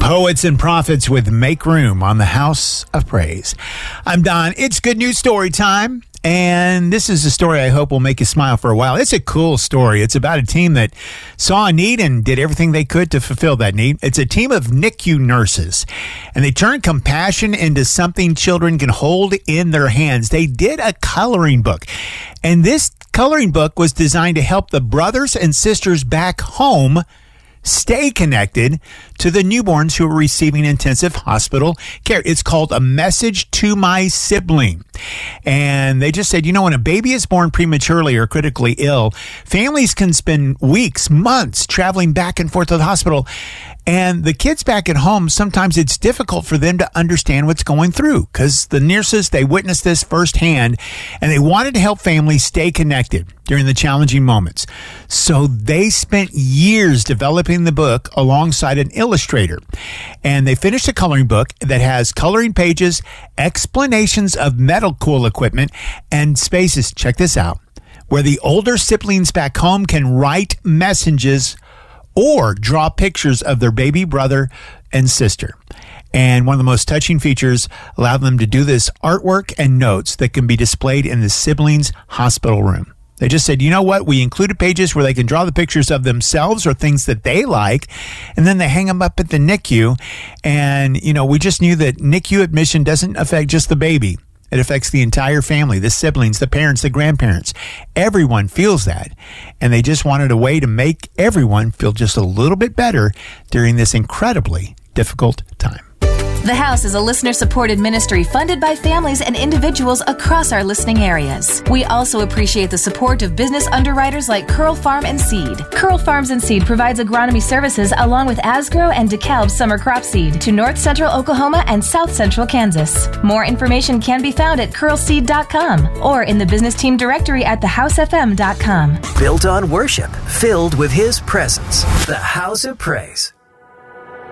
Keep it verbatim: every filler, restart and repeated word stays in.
Poets and Prophets with Make Room on the House of Praise. I'm Don. It's Good News Story time. And this is a story I hope will make you smile for a while. It's a cool story. It's about a team that saw a need and did everything they could to fulfill that need. It's a team of N I C U nurses, and they turned compassion into something children can hold in their hands. They did a coloring book, and this coloring book was designed to help the brothers and sisters back home stay connected to the newborns who are receiving intensive hospital care. It's called A Message to My Sibling. And they just said, you know, when a baby is born prematurely or critically ill, families can spend weeks, months traveling back and forth to the hospital. And the kids back at home, sometimes it's difficult for them to understand what's going through because the nurses, they witnessed this firsthand, and they wanted to help families stay connected during the challenging moments. So they spent years developing the book alongside an illustrator. And they finished a coloring book that has coloring pages, explanations of medical equipment, and spaces, check this out, where the older siblings back home can write messages or draw pictures of their baby brother and sister. And one of the most touching features allowed them to do this artwork and notes that can be displayed in the siblings' hospital room. They just said, you know what? We included pages where they can draw the pictures of themselves or things that they like, and then they hang them up at the N I C U. And, you know, we just knew that N I C U admission doesn't affect just the baby. It affects the entire family, the siblings, the parents, the grandparents. Everyone feels that. And they just wanted a way to make everyone feel just a little bit better during this incredibly difficult time. The House is a listener-supported ministry funded by families and individuals across our listening areas. We also appreciate the support of business underwriters like Curl Farm and Seed. Curl Farms and Seed provides agronomy services along with Asgrow and DeKalb summer crop seed to north central Oklahoma and south central Kansas. More information can be found at curl seed dot com or in the business team directory at the house f m dot com. Built on worship, filled with His presence. The House of Praise.